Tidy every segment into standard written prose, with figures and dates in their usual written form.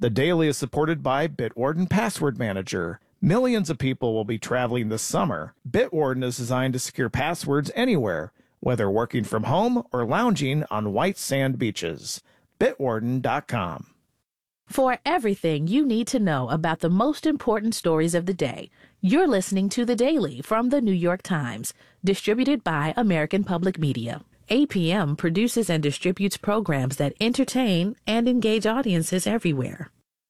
The Daily is supported by Bitwarden Password Manager. Millions of people will be traveling this summer. Bitwarden is designed to secure passwords anywhere, whether working from home or lounging on white sand beaches. Bitwarden.com. For everything you need to know about the most important stories of the day, you're listening to The Daily from The New York Times, distributed by American Public Media. APM produces and distributes programs that entertain and engage audiences everywhere.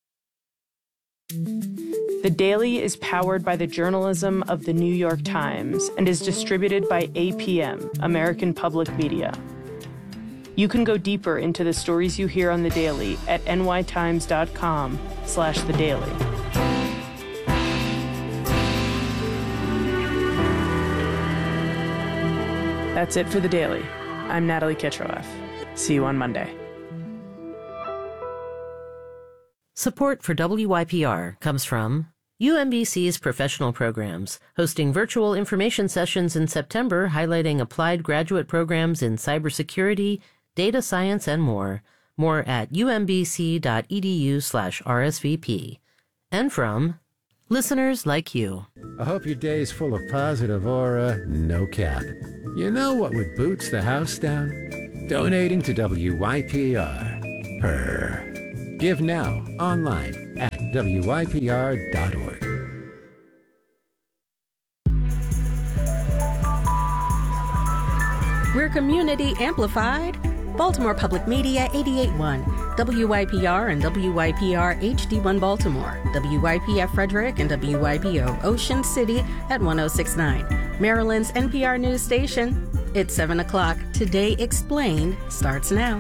The Daily is powered by the journalism of The New York Times and is distributed by APM, American Public Media. You can go deeper into the stories you hear on The Daily at nytimes.com/The Daily. That's it for The Daily. I'm Natalie Kitroeff. See you on Monday. Support for WYPR comes from UMBC's professional programs, hosting virtual information sessions in September highlighting applied graduate programs in cybersecurity, data science, and more. More at umbc.edu/RSVP. And from listeners like you. I hope your day's full of positive aura, no cap. You know what would boots the house down? Donating to WYPR. Purr. Give now online at wypr.org. We're community amplified. Baltimore Public Media 88.1, WYPR and WYPR HD1 Baltimore, WYPF Frederick and WYPO Ocean City at 106.9, Maryland's NPR news station. It's 7 o'clock. Today Explained starts now.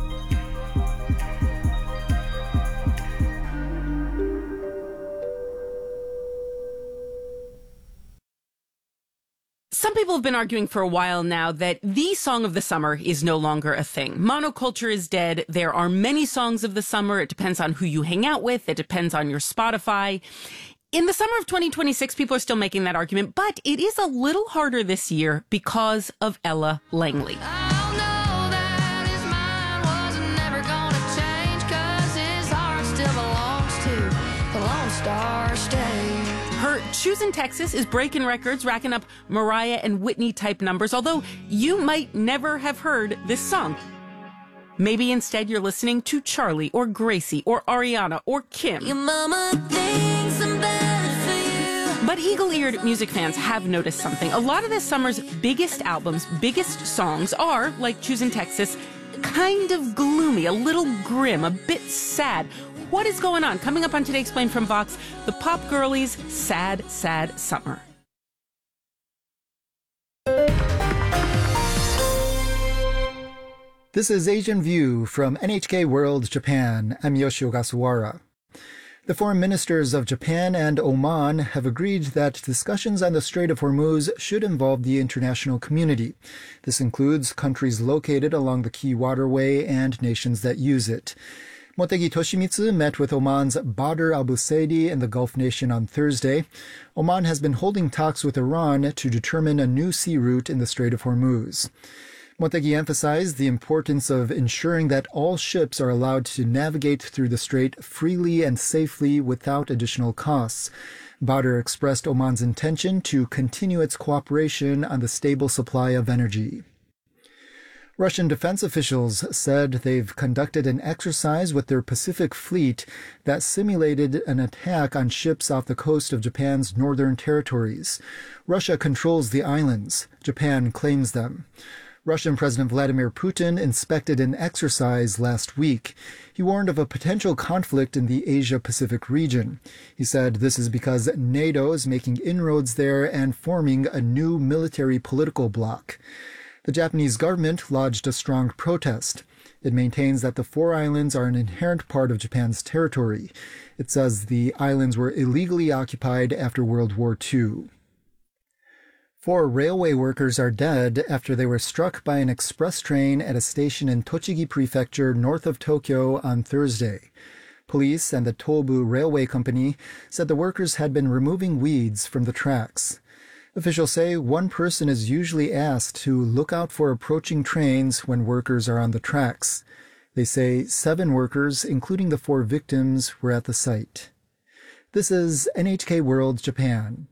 Some people have been arguing for a while now that the song of the summer is no longer a thing. Monoculture is dead. There are many songs of the summer. It depends on who you hang out with. It depends on your Spotify. In the summer of 2026, people are still making that argument, but it is a little harder this year because of Ella Langley. Choosing Texas is breaking records, racking up Mariah and Whitney type numbers, although you might never have heard this song. Maybe instead you're listening to Charlie or Gracie or Ariana or Kim. Your mama thinks I'm better for you. But eagle-eared music fans have noticed something. A lot of this summer's biggest albums, biggest songs are, like Choosing Texas, kind of gloomy, a little grim, a bit sad. What is going on? Coming up on Today Explained from Vox, the Pop Girlies' Sad, Sad Summer. This is Asian View from NHK World Japan. I'm Yoshio Ogasawara. The foreign ministers of Japan and Oman have agreed that discussions on the Strait of Hormuz should involve the international community. This includes countries located along the key waterway and nations that use it. Motegi Toshimitsu met with Oman's Badr al-Busaidi in the Gulf nation on Thursday. Oman has been holding talks with Iran to determine a new sea route in the Strait of Hormuz. Motegi emphasized the importance of ensuring that all ships are allowed to navigate through the strait freely and safely without additional costs. Badr expressed Oman's intention to continue its cooperation on the stable supply of energy. Russian defense officials said they've conducted an exercise with their Pacific Fleet that simulated an attack on ships off the coast of Japan's northern territories. Russia controls the islands. Japan claims them. Russian President Vladimir Putin inspected an exercise last week. He warned of a potential conflict in the Asia-Pacific region. He said this is because NATO is making inroads there and forming a new military-political bloc. The Japanese government lodged a strong protest. It maintains that the four islands are an inherent part of Japan's territory. It says the islands were illegally occupied after World War II. 4 railway workers are dead after they were struck by an express train at a station in Tochigi Prefecture north of Tokyo on Thursday. Police and the Tobu Railway Company said the workers had been removing weeds from the tracks. Officials say one person is usually asked to look out for approaching trains when workers are on the tracks. They say 7 workers, including the 4 victims, were at the site. This is NHK World Japan.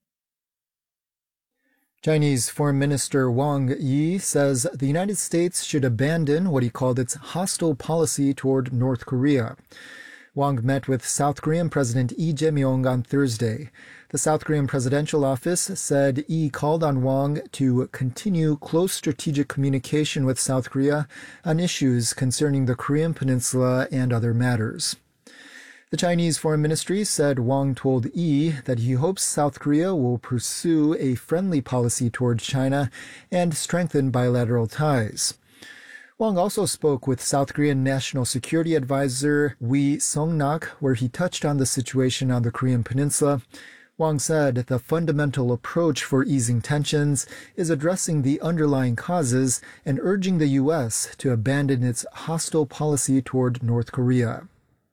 Chinese Foreign Minister Wang Yi says the United States should abandon what he called its hostile policy toward North Korea. Wang met with South Korean President Lee Jae-myung on Thursday. The South Korean presidential office said Lee called on Wang to continue close strategic communication with South Korea on issues concerning the Korean Peninsula and other matters. The Chinese Foreign Ministry said Wang told Yi that he hopes South Korea will pursue a friendly policy toward China and strengthen bilateral ties. Wang also spoke with South Korean National Security Advisor Wi Sung-nak, where he touched on the situation on the Korean Peninsula. Wang said the fundamental approach for easing tensions is addressing the underlying causes and urging the U.S. to abandon its hostile policy toward North Korea.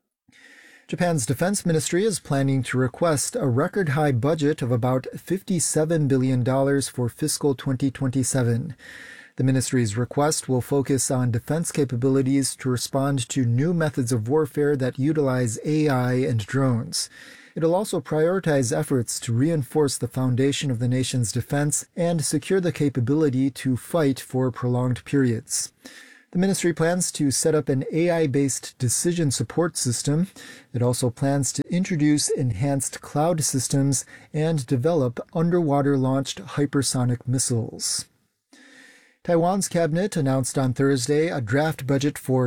Japan's defense ministry is planning to request a record-high budget of about $57 billion for fiscal 2027. The ministry's request will focus on defense capabilities to respond to new methods of warfare that utilize AI and drones. It'll also prioritize efforts to reinforce the foundation of the nation's defense and secure the capability to fight for prolonged periods. The ministry plans to set up an AI-based decision support system. It also plans to introduce enhanced cloud systems and develop underwater-launched hypersonic missiles. Taiwan's cabinet announced on Thursday a draft budget for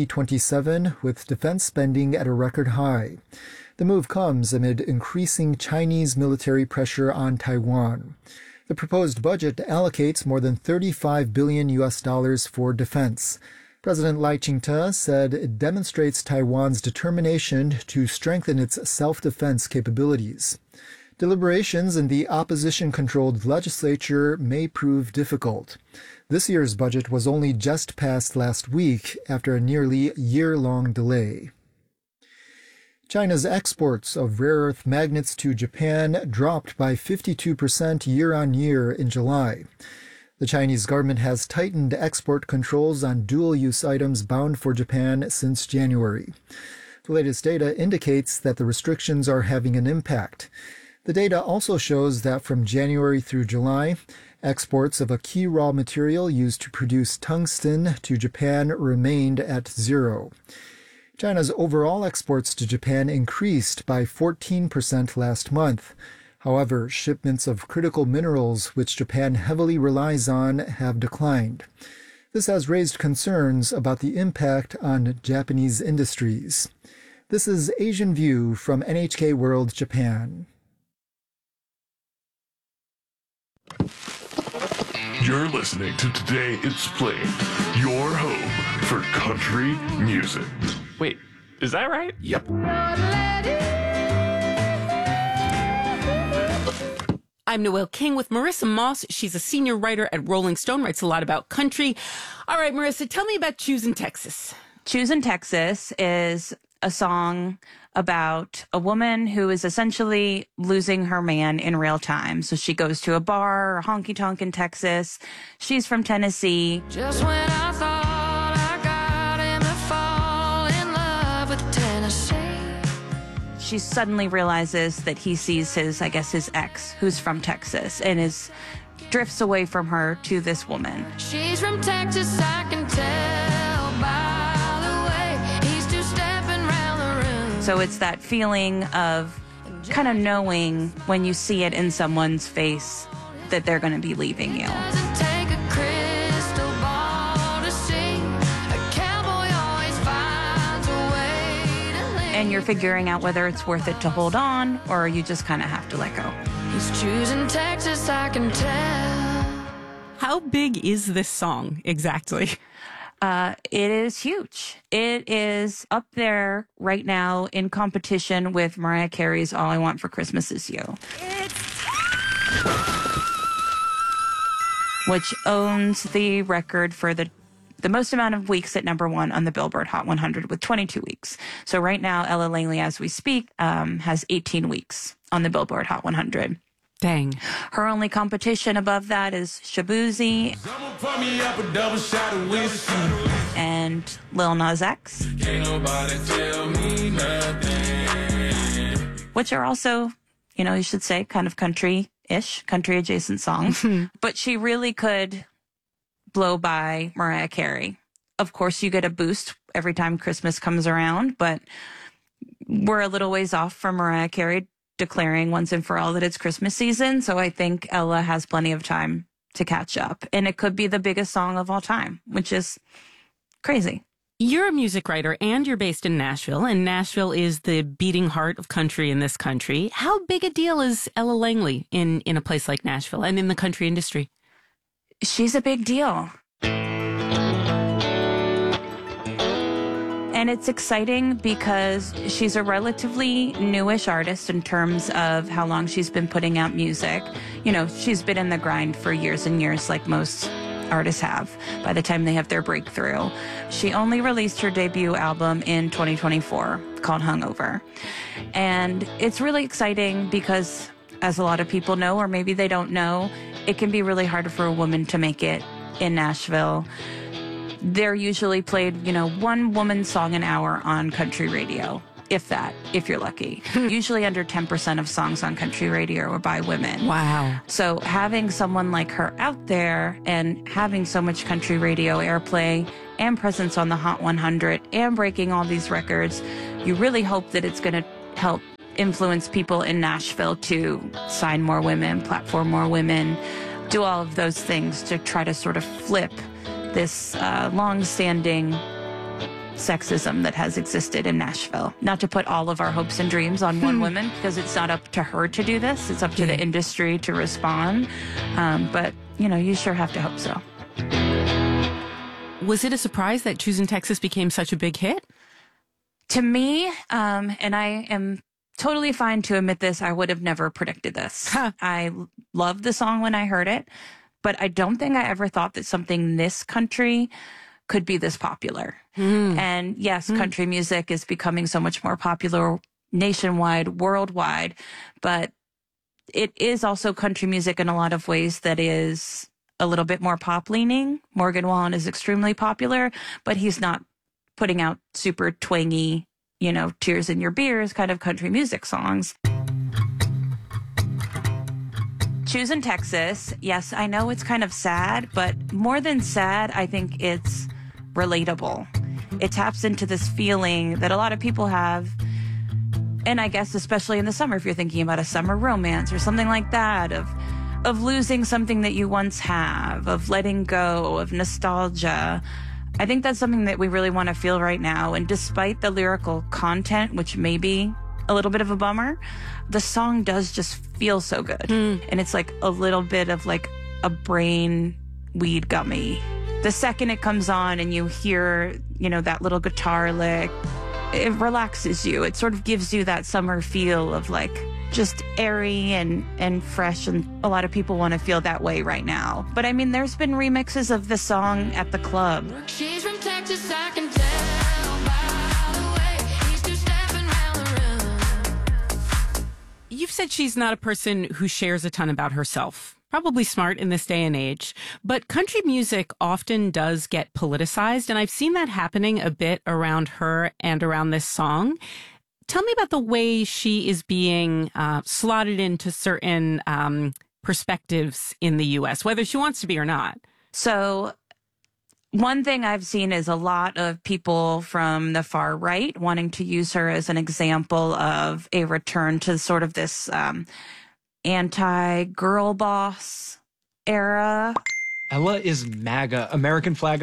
2027 with defense spending at a record high. The move comes amid increasing Chinese military pressure on Taiwan. The proposed budget allocates more than $35 billion for defense. President Lai Ching-te said it demonstrates Taiwan's determination to strengthen its self-defense capabilities. Deliberations in the opposition-controlled legislature may prove difficult. This year's budget was only just passed last week after a nearly year-long delay. China's exports of rare earth magnets to Japan dropped by 52% year-on-year in July. The Chinese government has tightened export controls on dual-use items bound for Japan since January. The latest data indicates that the restrictions are having an impact. The data also shows that from January through July, exports of a key raw material used to produce tungsten to Japan remained at zero. China's overall exports to Japan increased by 14% last month. However, shipments of critical minerals, which Japan heavily relies on, have declined. This has raised concerns about the impact on Japanese industries. This is Asian View from NHK World Japan. You're listening to Today It's Played, your home for country music. Wait, is that right? Yep. I'm Noelle King with Marissa Moss. She's a senior writer at Rolling Stone, writes a lot about country. All right, Marissa, tell me about Choosin' Texas. Choosin' Texas is a song about a woman who is essentially losing her man in real time. So she goes to a bar, a honky-tonk in Texas. She's from Tennessee. Just when I thought I got him to fall in love with Tennessee. She suddenly realizes that he sees his ex, who's from Texas, and drifts away from her to this woman. She's from Texas, I can tell by the way he's two-stepping round the room. So it's that feeling of kind of knowing when you see it in someone's face that they're going to be leaving you. Doesn't take a crystal ball to see. A cowboy always finds a way to leave. And you're figuring out whether it's worth it to hold on or you just kind of have to let go. He's choosing Texas, I can tell. How big is this song exactly? It is huge. It is up there right now in competition with Mariah Carey's All I Want for Christmas Is You. Which owns the record for the most amount of weeks at number one on the Billboard Hot 100 with 22 weeks. So right now, Ella Langley, as we speak, has 18 weeks on the Billboard Hot 100. Dang. Her only competition above that is Shabuzi and Lil Nas X, which are also, you should say kind of country-ish, country-adjacent songs. But she really could blow by Mariah Carey. Of course, you get a boost every time Christmas comes around, but we're a little ways off from Mariah Carey declaring once and for all that it's Christmas season. So I think Ella has plenty of time to catch up. And it could be the biggest song of all time, which is crazy. You're a music writer and you're based in Nashville, and Nashville is the beating heart of country in this country. How big a deal is Ella Langley in a place like Nashville and in the country industry? She's a big deal. And it's exciting because she's a relatively newish artist in terms of how long she's been putting out music. She's been in the grind for years and years, like most artists have, by the time they have their breakthrough. She only released her debut album in 2024 called Hungover. And it's really exciting because, as a lot of people know, or maybe they don't know, it can be really hard for a woman to make it in Nashville. They're usually played, one woman's song an hour on country radio, if that, if you're lucky. Usually under 10% of songs on country radio are by women. Wow. So having someone like her out there and having so much country radio airplay and presence on the Hot 100 and breaking all these records, you really hope that it's going to help influence people in Nashville to sign more women, platform more women, do all of those things to try to sort of flip this long-standing sexism that has existed in Nashville. Not to put all of our hopes and dreams on one woman, because it's not up to her to do this. It's up to the industry to respond. But, you sure have to hope so. Was it a surprise that Choosing Texas became such a big hit? To me, and I am totally fine to admit this, I would have never predicted this. I loved the song when I heard it, but I don't think I ever thought that something this country could be this popular. And yes, country music is becoming so much more popular nationwide, worldwide, but it is also country music in a lot of ways that is a little bit more pop leaning. Morgan Wallen is extremely popular, but he's not putting out super twangy, tears in your beers kind of country music songs. Choosing Texas, yes, I know it's kind of sad, but more than sad, I think it's relatable. It taps into this feeling that a lot of people have, and I guess especially in the summer, if you're thinking about a summer romance or something like that, of losing something that you once have, of letting go, of nostalgia. I think that's something that we really want to feel right now. And despite the lyrical content, which may be a little bit of a bummer, the song does just feel so good. And it's like a little bit of like a brain weed gummy. The second it comes on and you hear, that little guitar lick, it relaxes you. It sort of gives you that summer feel of like just airy and fresh. And a lot of people want to feel that way right now. But I mean, there's been remixes of the song at the club. She's from Texas, I can tell by the way he's two stepping round the room. You've said she's not a person who shares a ton about herself. Probably smart in this day and age. But country music often does get politicized, and I've seen that happening a bit around her and around this song. Tell me about the way she is being slotted into certain perspectives in the U.S., whether she wants to be or not. So one thing I've seen is a lot of people from the far right wanting to use her as an example of a return to sort of this anti-girl boss era. Ella is MAGA, American flag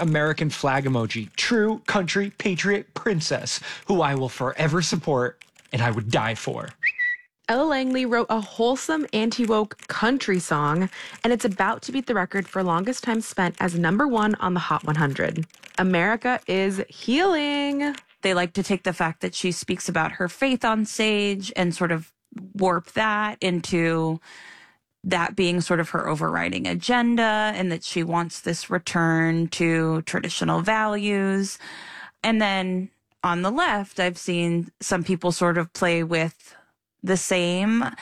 emoji, true country patriot princess, who I will forever support and I would die for. Ella Langley wrote a wholesome anti-woke country song, and it's about to beat the record for longest time spent as #1 on the Hot 100. America is healing. They like to take the fact that she speaks about her faith on stage and sort of warp that into that being sort of her overriding agenda, and that she wants this return to traditional values. And then on the left, I've seen some people sort of play with the same.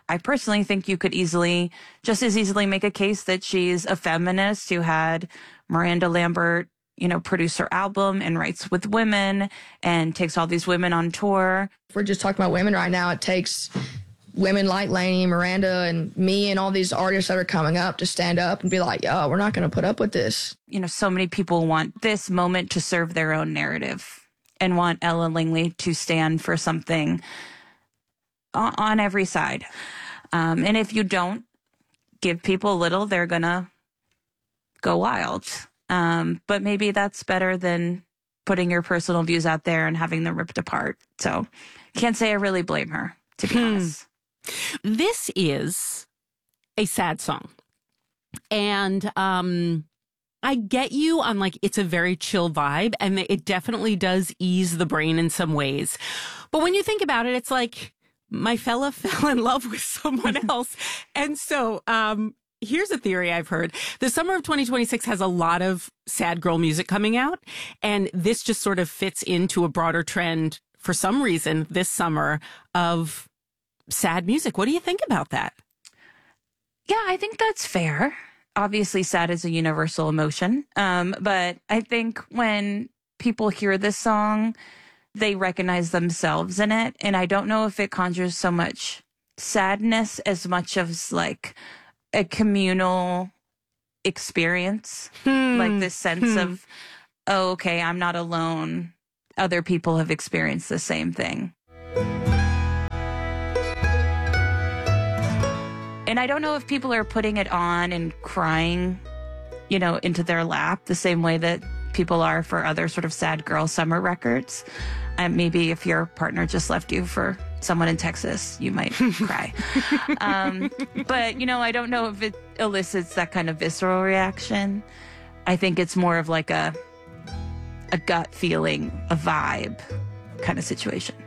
I personally think you could just as easily make a case that she's a feminist who had Miranda Lambert, produce her album and writes with women and takes all these women on tour. If we're just talking about women right now, it takes women like Lainey, Miranda, and me and all these artists that are coming up to stand up and be like, yo, we're not going to put up with this. So many people want this moment to serve their own narrative and want Ella Langley to stand for something on every side. And if you don't give people a little, they're going to go wild. But maybe that's better than putting your personal views out there and having them ripped apart. So can't say I really blame her, to be honest. This is a sad song. And I get you on it's a very chill vibe, and it definitely does ease the brain in some ways. But when you think about it, it's like my fella fell in love with someone else. And so here's a theory I've heard. The summer of 2026 has a lot of sad girl music coming out, and this just sort of fits into a broader trend for some reason this summer of sad music. What do you think about that? Yeah, I think that's fair. Obviously, sad is a universal emotion. But I think when people hear this song, they recognize themselves in it. And I don't know if it conjures so much sadness as much as a communal experience, this sense of, oh, okay, I'm not alone. Other people have experienced the same thing. And I don't know if people are putting it on and crying, into their lap the same way that people are for other sort of sad girl summer records. And maybe if your partner just left you for someone in Texas, you might cry. But, I don't know if it elicits that kind of visceral reaction. I think it's more of a gut feeling, a vibe kind of situation.